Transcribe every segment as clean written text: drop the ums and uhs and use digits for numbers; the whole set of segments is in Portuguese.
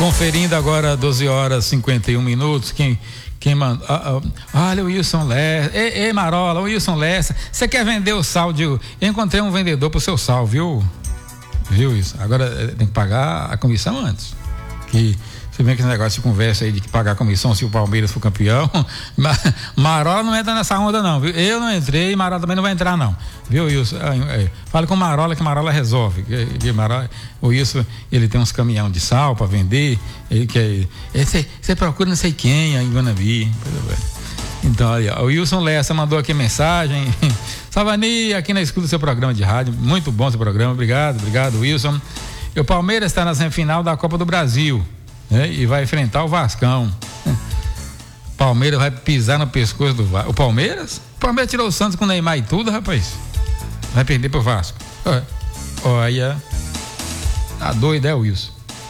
Conferindo agora 12h51. Quem manda? Olha o Wilson Lessa. Ei, Marola, o Wilson Lessa. Você quer vender o sal de. Eu encontrei um vendedor pro seu sal, viu? Viu isso? Agora tem que pagar a comissão antes. Que você vê que esse negócio de conversa aí de que pagar a comissão se o Palmeiras for campeão. Marola não entra nessa onda, não, viu? Eu não entrei e Marola também não vai entrar, não. Viu, Wilson? Fala com Marola que Marola resolve. O Wilson, ele tem uns caminhão de sal para vender. Você procura não sei quem aí em Guanabi. Então, olha, o Wilson Lessa mandou aqui mensagem. Savani, aqui na escuta do seu programa de rádio. Muito bom seu programa. Obrigado, Wilson. E o Palmeiras está na semifinal da Copa do Brasil. E vai enfrentar o Vascão. Palmeiras vai pisar no pescoço do Vasco. O Palmeiras tirou o Santos com o Neymar e tudo, rapaz. Vai perder pro Vasco. Olha, tá doido, é o Wilson.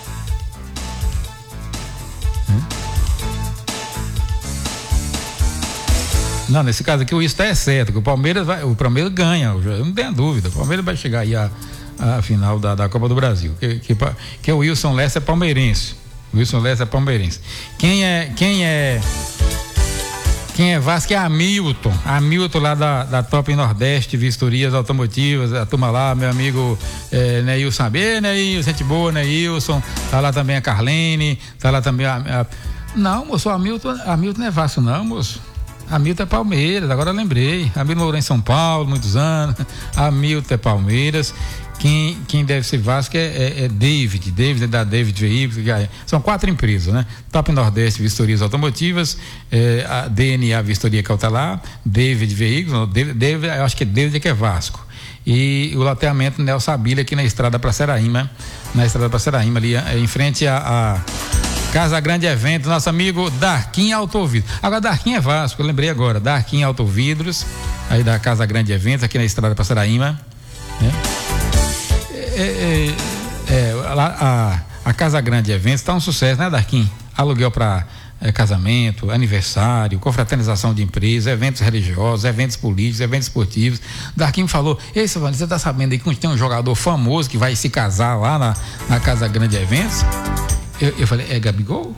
Não, nesse caso aqui o Wilson é certo, que o Palmeiras ganha, eu não tenho dúvida. O Palmeiras vai chegar aí à final da Copa do Brasil. Que o Wilson Lessa é palmeirense. Wilson Lessa é palmeirense. Quem é Vasco é Hamilton lá da Top Nordeste Vistorias Automotivas, a turma lá, meu amigo Neilson Neilson, gente boa, Neilson, tá lá também a Carlene, tá lá também não, moço, Hamilton não é Vasco não, moço. Hamilton é Palmeiras, agora eu lembrei. Hamilton morou em São Paulo muitos anos. Hamilton é Palmeiras. Quem deve ser Vasco é David é da David Veículos. São 4 empresas, né? Top Nordeste Vistorias Automotivas, a DNA Vistoria Cautelar, David Veículos, eu acho que é David que é Vasco. E o loteamento Nelson Abílio aqui na Estrada para Seraíma, ali em frente a Casa Grande Evento, nosso amigo Darquim Autovidros. Agora Darquim é Vasco, eu lembrei agora, Darquim Autovidros, aí da Casa Grande Evento, aqui na Estrada para Seraíma. A Casa Grande Eventos está um sucesso, né, Darquim? Aluguel para casamento, aniversário, confraternização de empresas, eventos religiosos, eventos políticos, eventos esportivos. Darquim falou: ei, Silvano, você está sabendo aí que tem um jogador famoso que vai se casar lá na Casa Grande Eventos? Eu falei: é Gabigol?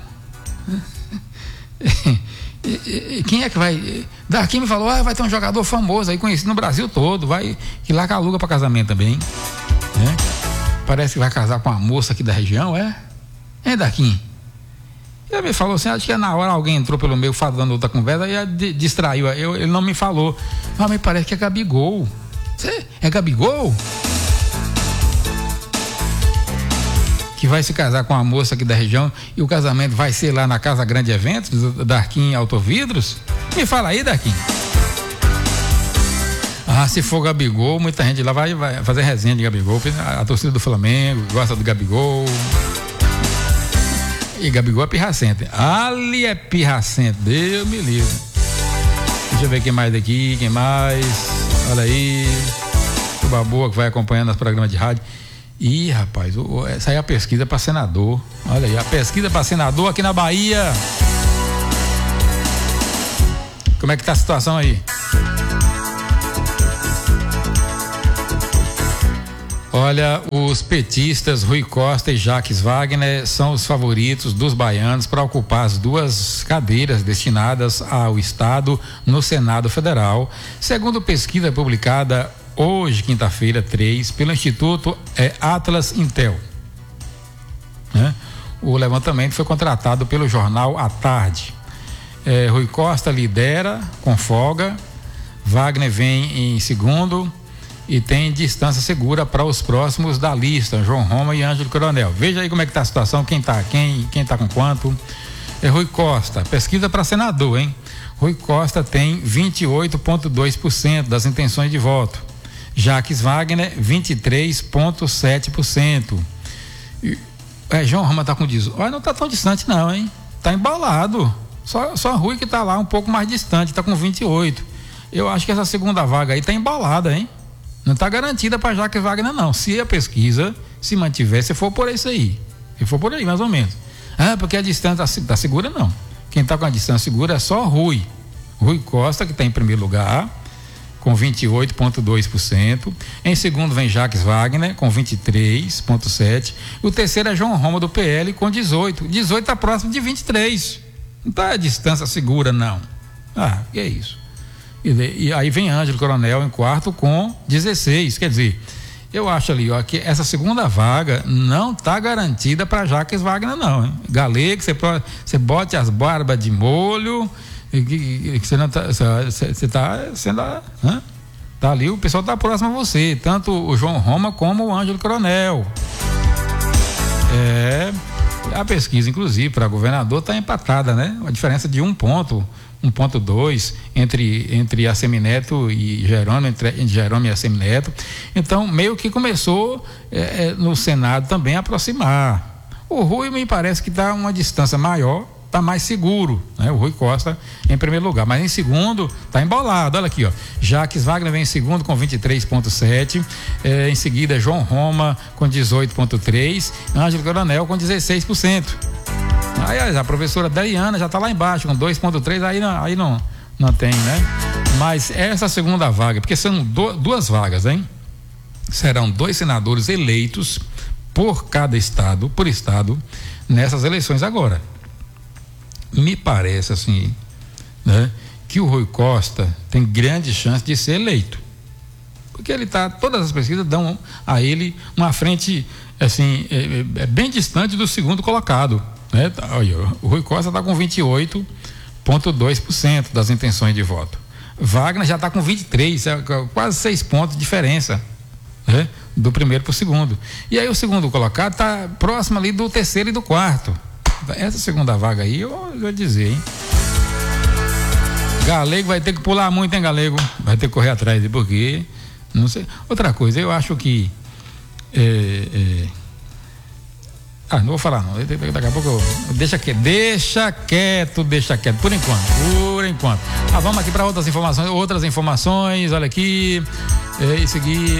Quem é que vai? Darquim me falou: vai ter um jogador famoso aí, conhecido no Brasil todo, que lá que aluga para casamento também. Parece que vai casar com uma moça aqui da região, Darquim? Ele me falou assim, acho que na hora alguém entrou pelo meio falando outra conversa e distraiu. Ele não me falou. Mas parece que é Gabigol. É Gabigol? Que vai se casar com uma moça aqui da região e o casamento vai ser lá na Casa Grande Eventos, Darquim Autovidros? Me fala aí, Darquim. Se for Gabigol, muita gente lá vai fazer resenha de Gabigol. A torcida do Flamengo gosta do Gabigol. E Gabigol é pirracento. Ali é pirracento, Deus me livre. Deixa eu ver quem mais daqui, quem mais. Olha aí. O Baboa que vai acompanhando os programas de rádio. Ih, rapaz, essa aí é a pesquisa para senador. Olha aí, a pesquisa para senador aqui na Bahia. Como é que tá a situação aí? Olha, os petistas Rui Costa e Jacques Wagner são os favoritos dos baianos para ocupar as 2 cadeiras destinadas ao Estado no Senado Federal, segundo pesquisa publicada hoje, quinta-feira, 3, pelo Instituto Atlas Intel. O levantamento foi contratado pelo jornal À Tarde. Rui Costa lidera com folga, Wagner vem em segundo e tem distância segura para os próximos da lista, João Roma e Ângelo Coronel. Veja aí como é que tá a situação, quem tá com quanto. Rui Costa, pesquisa para senador, Rui Costa tem 28,2% das intenções de voto. Jacques Wagner, 23,7%. João Roma tá com 18. Olha, não tá tão distante não, Tá embalado. Só Rui que tá lá um pouco mais distante, tá com 28. Eu acho que essa segunda vaga aí tá embalada, Não está garantida para Jacques Wagner, não. Se a pesquisa se mantiver, se for por isso aí. Se for por aí, mais ou menos. Porque a distância está segura, não. Quem está com a distância segura é só Rui Costa, que está em primeiro lugar, com 28,2%. Em segundo vem Jacques Wagner, com 23,7%. O terceiro é João Roma, do PL, com 18%. 18% está próximo de 23%. Não está a distância segura, não. Que é isso. E aí vem Ângelo Coronel em quarto com 16%. Quer dizer, eu acho ali, que essa segunda vaga não está garantida para Jacques Wagner, não, hein? Galego, você bote as barbas de molho, que você não tá, você está sendo, tá ali, o pessoal está próximo a você, tanto o João Roma como o Ângelo Coronel. A pesquisa, inclusive, para governador está empatada, né? Uma diferença de 1,2 entre Assemineto e Jerônimo, entre Jerônimo e Assemineto. Então, meio que começou no Senado também a aproximar. O Rui me parece que está uma distância maior, está mais seguro, né? O Rui Costa em primeiro lugar, mas em segundo está embolado. Olha aqui, Jacques Wagner vem em segundo com 23,7%, em seguida João Roma com 18,3%, Ângelo Coronel com 16%. Aí a professora Dariana já está lá embaixo com 2,3%, aí não tem, né? Mas essa segunda vaga, porque são duas vagas, hein? Serão 2 senadores eleitos por estado, nessas eleições agora. Me parece assim, né, que o Rui Costa tem grande chance de ser eleito, porque todas as pesquisas dão a ele uma frente assim, bem distante do segundo colocado, né? Olha, o Rui Costa está com 28,2% das intenções de voto. Wagner já está com 23%, quase 6 pontos de diferença, né, do primeiro para o segundo. E aí o segundo colocado está próximo ali do terceiro e do quarto. Essa segunda vaga aí, eu vou dizer, hein? Galego vai ter que pular muito, hein, Galego? Vai ter que correr atrás, porque não sei. Outra coisa, eu acho que não vou falar não, daqui a pouco deixa quieto, por enquanto. Vamos aqui para outras informações, olha aqui, isso aqui.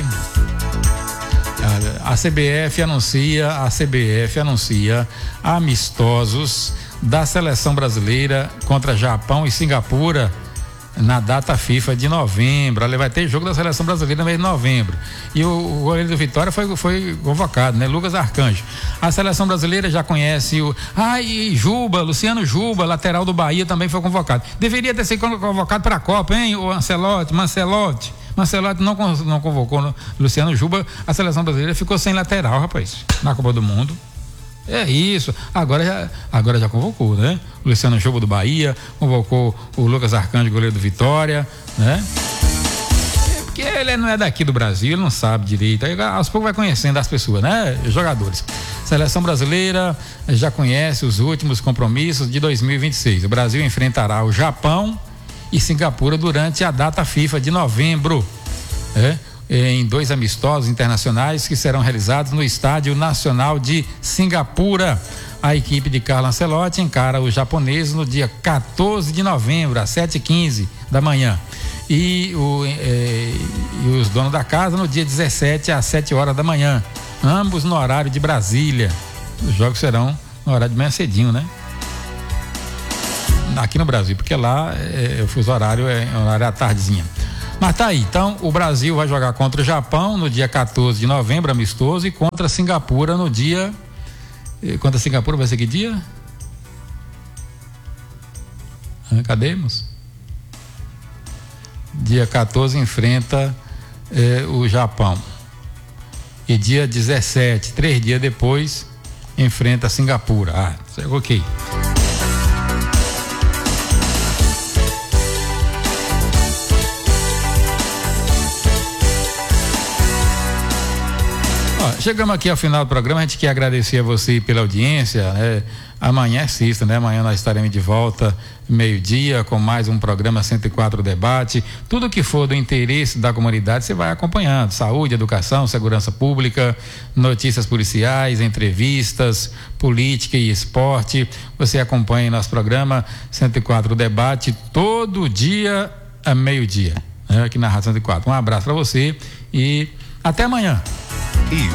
A CBF anuncia amistosos da seleção brasileira contra Japão e Singapura na data FIFA de novembro. Ali vai ter jogo da seleção brasileira no mês de novembro. E o goleiro do Vitória foi convocado, né? Lucas Arcanjo. A seleção brasileira já conhece Luciano Juba, lateral do Bahia, também foi convocado. Deveria ter sido convocado para a Copa, hein? O Mancelotti não convocou Luciano Juba. A seleção brasileira ficou sem lateral, rapaz, na Copa do Mundo. É isso, agora já convocou, né? O Luciano Juba do Bahia, convocou o Lucas Arcanjo, goleiro do Vitória, né? Porque ele não é daqui do Brasil, ele não sabe direito, aí aos poucos vai conhecendo as pessoas, né? Os jogadores. Seleção brasileira já conhece os últimos compromissos de 2026. O Brasil enfrentará o Japão e Singapura durante a data FIFA de novembro, em 2 amistosos internacionais que serão realizados no Estádio Nacional de Singapura. A equipe de Carlo Ancelotti encara os japoneses no dia 14 de novembro, às 7h15 da manhã. E os donos da casa no dia 17 às 7 horas da manhã, ambos no horário de Brasília. Os jogos serão no horário de manhã cedinho, né? Aqui no Brasil, porque lá o fuso horário é horário à tardezinha. Mas tá aí, então o Brasil vai jogar contra o Japão no dia 14 de novembro, amistoso, e contra a Singapura no dia. Contra a Singapura vai ser que dia? Cadê, moço? Dia 14 enfrenta o Japão. E dia 17, 3 dias depois, enfrenta a Singapura. Ok. Chegamos aqui ao final do programa, a gente quer agradecer a você pela audiência, né? Amanhã é sexta, né? Amanhã nós estaremos de volta, meio-dia, com mais um programa 104 Debate. Tudo que for do interesse da comunidade, você vai acompanhando. Saúde, educação, segurança pública, notícias policiais, entrevistas, política e esporte. Você acompanha nosso programa 104 Debate todo dia a meio-dia, né? Aqui na Rádio 104. Um abraço para você e até amanhã.